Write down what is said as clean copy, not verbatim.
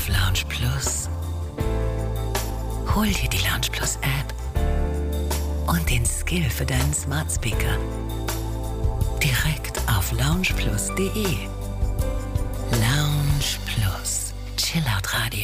auf Lounge Plus. Hol dir die Lounge Plus App und den Skill für deinen Smart Speaker. Direkt auf loungeplus.de. Lounge Plus. Chillout Radio.